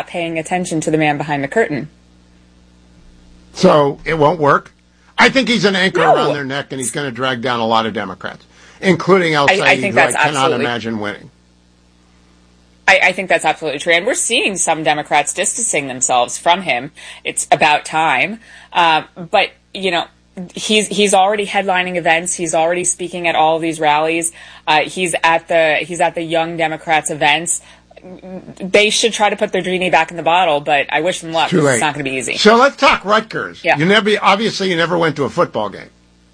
paying attention to the man behind the curtain. So it won't work? I think he's an anchor around their neck, and he's going to drag down a lot of Democrats, including El-Sayed, who I cannot imagine winning. I think that's absolutely true. And we're seeing some Democrats distancing themselves from him. It's about time. But, you know, he's already headlining events. He's already speaking at all of these rallies. He's at the Young Democrats events. They should try to put their genie back in the bottle, but I wish them luck. It's not going to be easy. So let's talk Rutgers. Yeah. You never went to a football game.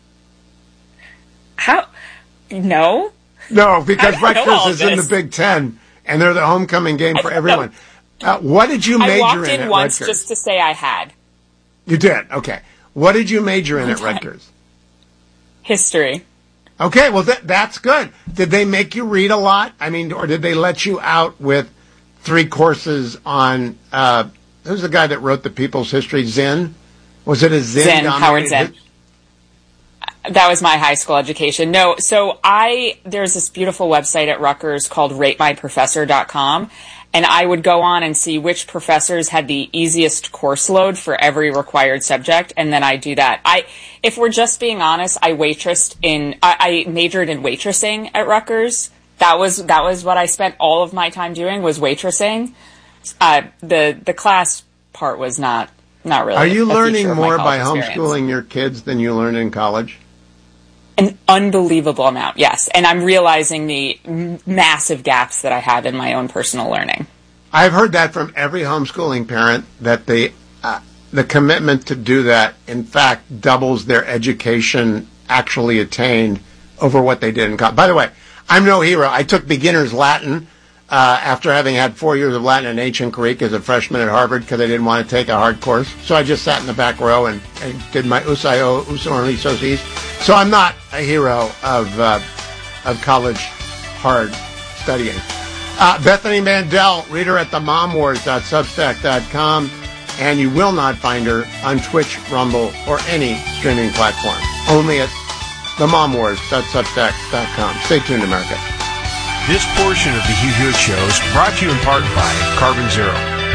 How? No. No, because Rutgers is in the Big Ten, and they're the homecoming game for everyone. What did you major in at Rutgers? I walked in once just to say I had. You did? Okay. What did you major in at Rutgers? History. Okay, well, that's good. Did they make you read a lot? I mean, or did they let you out with 3 courses on, who's the guy that wrote the People's History? Zinn? Was it a Zinn? Zinn, Howard Zinn. That was my high school education. No, so there's this beautiful website at Rutgers called ratemyprofessor.com, and I would go on and see which professors had the easiest course load for every required subject, and then I do that. If we're just being honest, I majored in waitressing at Rutgers. That was what I spent all of my time doing, was waitressing. The class part was not really. Are you learning more by homeschooling your kids than you learned in college? An unbelievable amount, yes. And I'm realizing the massive gaps that I have in my own personal learning. I've heard that from every homeschooling parent, that the commitment to do that, in fact, doubles their education actually attained over what they did in college. By the way, I'm no hero. I took beginner's Latin after having had 4 years of Latin and ancient Greek as a freshman at Harvard because I didn't want to take a hard course. So I just sat in the back row and did my usayo, usorni, sosis. So I'm not a hero of college hard studying. Bethany Mandel, reader at themomwars.substack.com, and you will not find her on Twitch, Rumble, or any streaming platform. Only at themomwars.substack.com. Stay tuned, America. This portion of the Hugh Hewitt Show is brought to you in part by Carbon Zero.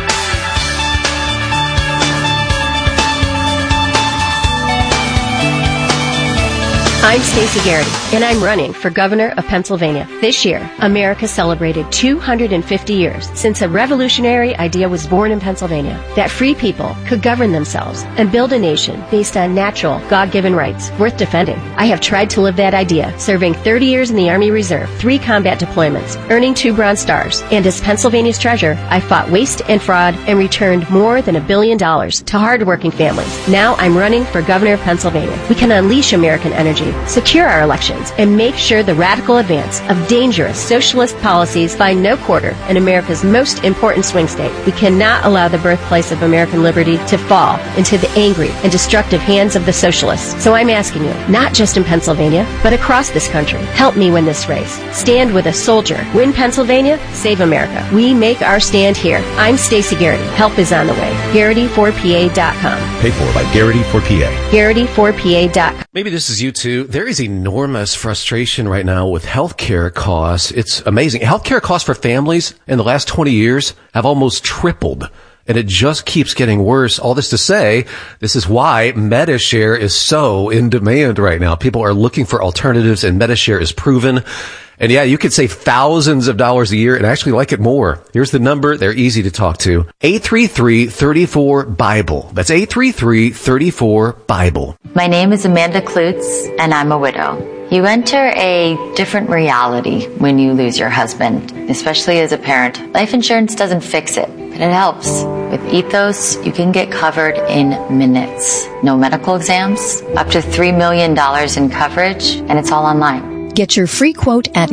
I'm Stacey Garrity, and I'm running for governor of Pennsylvania. This year, America celebrated 250 years since a revolutionary idea was born in Pennsylvania, that free people could govern themselves and build a nation based on natural, God-given rights worth defending. I have tried to live that idea, serving 30 years in the Army Reserve, 3 combat deployments, earning 2 Bronze Stars, and as Pennsylvania's treasurer, I fought waste and fraud and returned more than $1 billion to hardworking families. Now I'm running for governor of Pennsylvania. We can unleash American energy, secure our elections, and make sure the radical advance of dangerous socialist policies find no quarter in America's most important swing state. We cannot allow the birthplace of American liberty to fall into the angry and destructive hands of the socialists. So I'm asking you, not just in Pennsylvania, but across this country, help me win this race. Stand with a soldier. Win Pennsylvania, save America. We make our stand here. I'm Stacey Garrity. Help is on the way. Garrity4PA.com. Paid for by Garrity4PA. Garrity4PA.com. Maybe this is you too. There is enormous frustration right now with healthcare costs. It's amazing. Healthcare costs for families in the last 20 years have almost tripled, and it just keeps getting worse. All this to say, this is why MediShare is so in demand right now. People are looking for alternatives, and MediShare is proven. And yeah, you could save thousands of dollars a year and actually like it more. Here's the number. They're easy to talk to. 833-34-BIBLE. That's 833-34-BIBLE. My name is Amanda Klutz, and I'm a widow. You enter a different reality when you lose your husband, especially as a parent. Life insurance doesn't fix it, but it helps. With Ethos, you can get covered in minutes. No medical exams, up to $3 million in coverage, and it's all online. Get your free quote at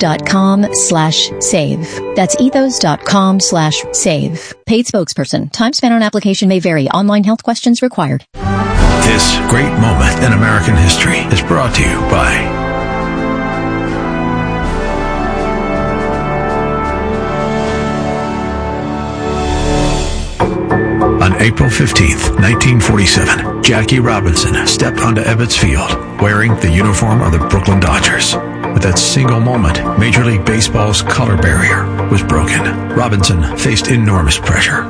ethos.com/save. That's ethos.com/save. Paid spokesperson. Time spent on application may vary. Online health questions required. This great moment in American history is brought to you by On April 15th, 1947, Jackie Robinson stepped onto Ebbets Field wearing the uniform of the Brooklyn Dodgers. At that single moment, Major League Baseball's color barrier was broken. Robinson faced enormous pressure.